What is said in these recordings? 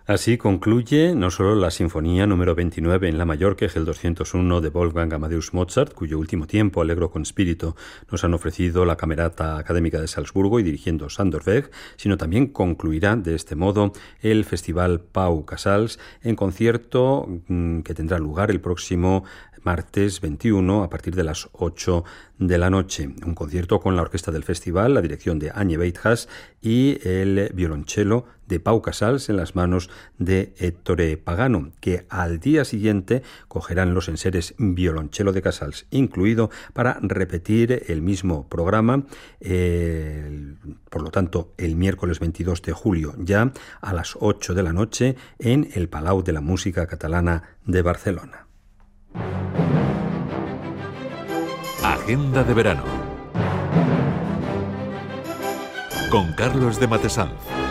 Así concluye no solo la Sinfonía número 29 en la mayor, que es el 201 de Wolfgang Amadeus Mozart, cuyo último tiempo, Allegro con spirito, nos han ofrecido la Camerata Académica de Salzburgo y dirigiendo Sándor Weg, sino también concluirá de este modo el Festival Pau Casals en concierto que tendrá lugar el próximo martes 21 a partir de las 8 de la noche. Un concierto con la orquesta del festival, la dirección de Anye Beithas y el violonchelo de Pau Casals en las manos de Ettore Pagano, que al día siguiente cogerán los enseres violonchelo de Casals incluido para repetir el mismo programa, por lo tanto el miércoles 22 de julio ya a las 8 de la noche en el Palau de la Música Catalana de Barcelona. Agenda de verano con Carlos de Matesanz.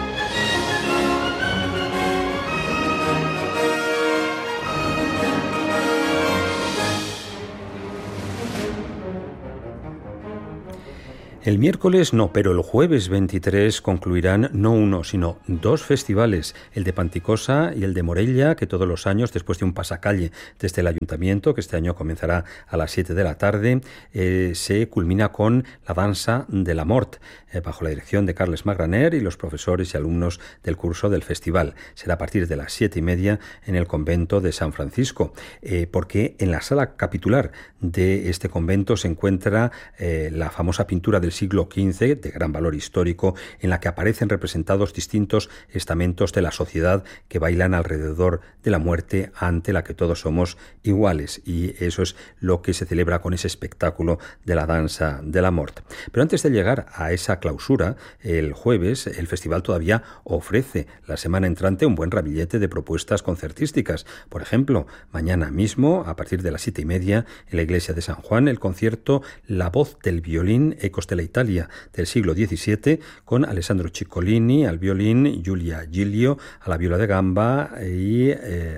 El miércoles no, pero el jueves 23 concluirán no uno, sino dos festivales, el de Panticosa y el de Morella, que todos los años, después de un pasacalle desde el Ayuntamiento, que este año comenzará a las 7 de la tarde, se culmina con la Dansa de la Mort, bajo la dirección de Carles Magraner y los profesores y alumnos del curso del festival. Será a partir de las 7:30 en el convento de San Francisco, porque en la sala capitular de este convento se encuentra la famosa pintura del siglo XV, de gran valor histórico, en la que aparecen representados distintos estamentos de la sociedad que bailan alrededor de la muerte ante la que todos somos iguales, y eso es lo que se celebra con ese espectáculo de la Dansa de la Mort. Pero antes de llegar a esa clausura, el jueves, el festival todavía ofrece la semana entrante un buen ramillete de propuestas concertísticas. Por ejemplo, mañana mismo, a partir de las 7:30, en la iglesia de San Juan, el concierto La voz del violín, ecos de la Italia del siglo XVII, con Alessandro Ciccolini al violín, Giulia Giglio a la viola de gamba y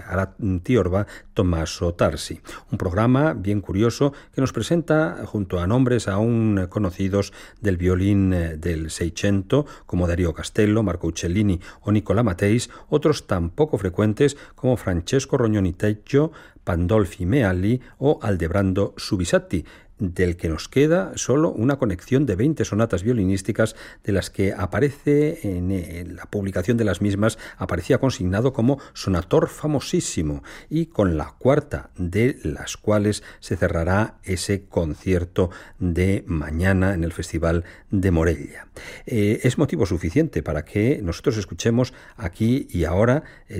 Arati Orba Tommaso Tarsi. Un programa bien curioso que nos presenta, junto a nombres aún conocidos del violín del Seicento, como Dario Castello, Marco Uccellini o Nicola Matteis, otros tan poco frecuentes como Francesco Rognoni Teggio, Pandolfi Mealli o Aldebrando Subisatti, del que nos queda solo una colección de 20 sonatas violinísticas, de las que aparece en la publicación de las mismas, aparecía consignado como sonator famosísimo, y con la cuarta de las cuales se cerrará ese concierto de mañana en el Festival de Morella. Es motivo suficiente para que nosotros escuchemos aquí y ahora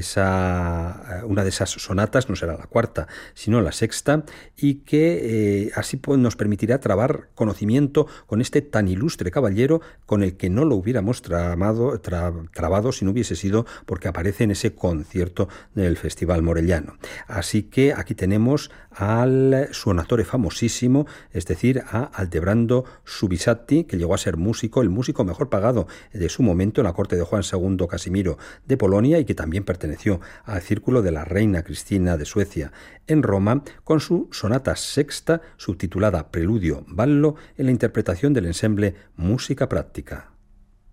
una de esas sonatas, no será la cuarta, sino la sexta, y que así nos permitirá trabar conocimiento con este tan ilustre caballero, con el que no lo hubiéramos trabado si no hubiese sido porque aparece en ese concierto del Festival Morellano. Así que aquí tenemos al suonatore famosísimo, es decir, a Aldebrando Subisatti, que llegó a ser el músico mejor pagado de su momento en la corte de Juan II Casimiro de Polonia, y que también perteneció al círculo de la reina Cristina de Suecia en Roma, con su sonata sexta subtitulada Preludio Ballo, en la interpretación del ensemble Música Práctica.